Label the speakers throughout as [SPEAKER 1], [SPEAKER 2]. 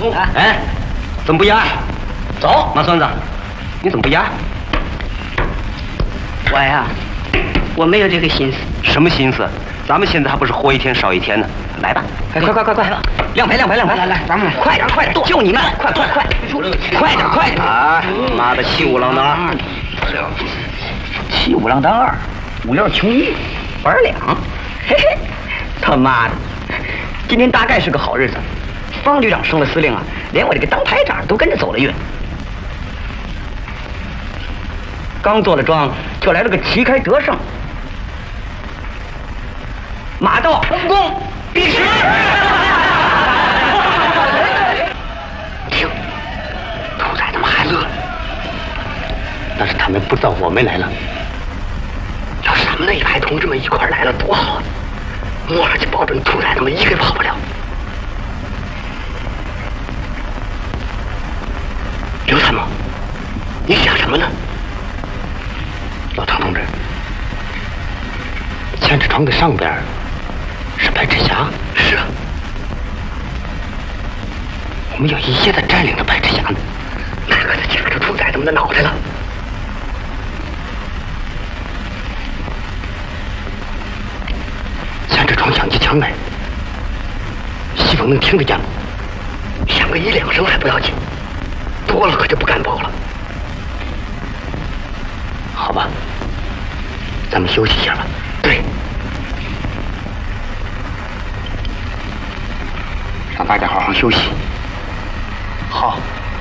[SPEAKER 1] 哎，怎么不压？走，马孙子，你怎么不压？
[SPEAKER 2] 我呀，我没有这个心思。
[SPEAKER 1] 什么心思？咱们现在还不是活一天少一天呢？来吧，快，亮牌，
[SPEAKER 2] 来，咱们快点，就你们，快，快点！
[SPEAKER 1] 啊，妈的，七五郎当二，
[SPEAKER 2] 七五郎当二，五六穷一，玩两，嘿嘿，他妈的，今天大概是个好日子。方局长升了司令啊，连我这个当排长都跟着走了运。刚做了庄，就来了个旗开得胜。马到成功，必时。
[SPEAKER 1] 听，兔崽他们还乐，但是他们不知道我们来了。要是咱们那一排同志们一块来了，多好！摸上去保准兔崽他们一个跑不了。刘参谋，你想什么呢？老唐同志，千纸窗的上边是白志霞。是啊，我们要一夜的占领着白志霞呢，那可就掐着兔崽他们的脑袋了。千纸窗响起枪来，西风能听得见吗？响个1-2声还不要紧，多了可就不敢报了。好吧，咱们休息一下吧。对，让大家好好休息。好，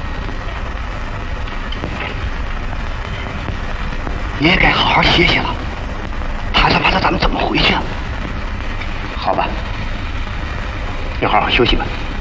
[SPEAKER 1] 你也该好好歇歇了。怕咱们怎么回去啊？好吧，你好好休息吧。